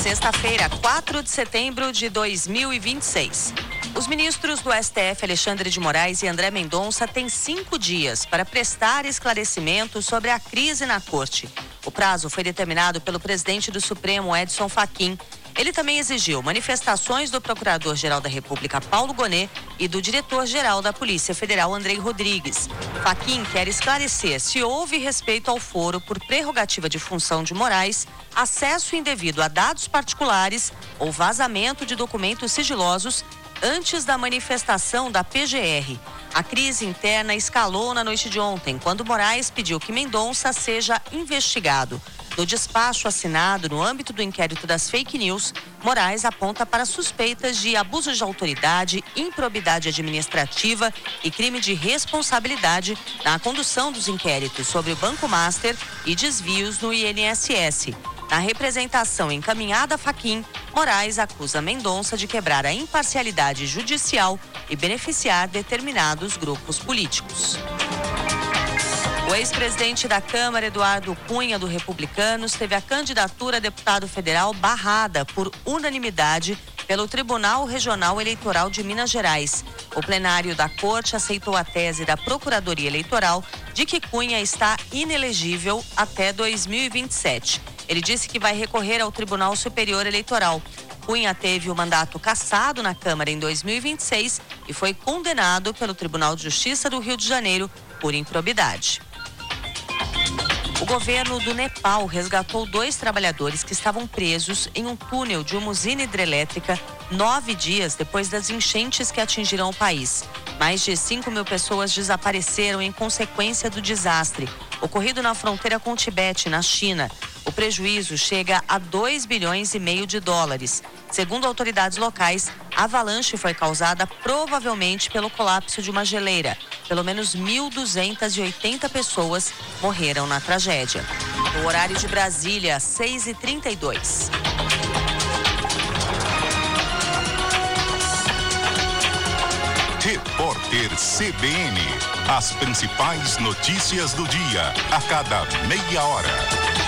Sexta-feira, 4 de setembro de 2026. Os ministros do STF, Alexandre de Moraes e André Mendonça, têm 5 dias para prestar esclarecimentos sobre a crise na corte. O prazo foi determinado pelo presidente do Supremo, Edson Fachin. Ele também exigiu manifestações do Procurador-Geral da República, Paulo Gonet, e do Diretor-Geral da Polícia Federal, Andrei Rodrigues. Fachin quer esclarecer se houve respeito ao foro por prerrogativa de função de Moraes, acesso indevido a dados particulares ou vazamento de documentos sigilosos antes da manifestação da PGR. A crise interna escalou na noite de ontem, quando Moraes pediu que Mendonça seja investigado. No despacho assinado no âmbito do inquérito das fake news, Moraes aponta para suspeitas de abuso de autoridade, improbidade administrativa e crime de responsabilidade na condução dos inquéritos sobre o Banco Master e desvios no INSS. Na representação encaminhada a Fachin, Moraes acusa Mendonça de quebrar a imparcialidade judicial e beneficiar determinados grupos políticos. O ex-presidente da Câmara, Eduardo Cunha, do Republicanos, teve a candidatura a deputado federal barrada por unanimidade pelo Tribunal Regional Eleitoral de Minas Gerais. O plenário da Corte aceitou a tese da Procuradoria Eleitoral de que Cunha está inelegível até 2027. Ele disse que vai recorrer ao Tribunal Superior Eleitoral. Cunha teve o mandato cassado na Câmara em 2026 e foi condenado pelo Tribunal de Justiça do Rio de Janeiro por improbidade. O governo do Nepal resgatou 2 trabalhadores que estavam presos em um túnel de uma usina hidrelétrica 9 dias depois das enchentes que atingiram o país. Mais de 5.000 pessoas desapareceram em consequência do desastre ocorrido na fronteira com o Tibete, na China. O prejuízo chega a 2,5 bilhões de dólares. Segundo autoridades locais, a avalanche foi causada provavelmente pelo colapso de uma geleira. Pelo menos 1.280 pessoas morreram na tragédia. No horário de Brasília, 6h32. Repórter CBN. As principais notícias do dia, a cada meia hora.